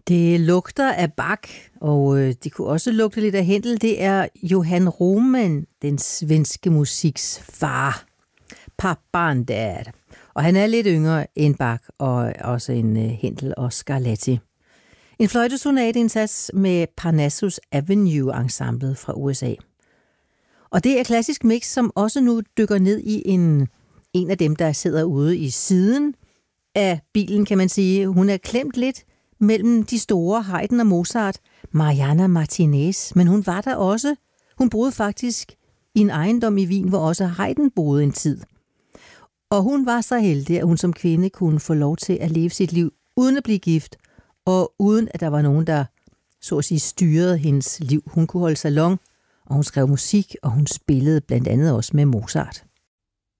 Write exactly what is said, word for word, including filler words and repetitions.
Det lugter af Bach, og øh, det kunne også lugte lidt af Händel. Det er Johann Roman, den svenske musiks far. Pappan der. Og han er lidt yngre end Bach, og også en øh, Händel og Scarlatti. En fløjtesonateindsats med Parnassus Avenue Ensemblet fra U S A. Og det er klassisk mix, som også nu dykker ned i en, en af dem, der sidder ude i siden af bilen, kan man sige. Hun er klemt lidt mellem de store, Haydn og Mozart, Mariana Martinez, men hun var der også. Hun boede faktisk i en ejendom i Wien, hvor også Haydn boede en tid. Og hun var så heldig, at hun som kvinde kunne få lov til at leve sit liv uden at blive gift, og uden at der var nogen, der så at sige styrede hendes liv. Hun kunne holde salon, og hun skrev musik, og hun spillede blandt andet også med Mozart.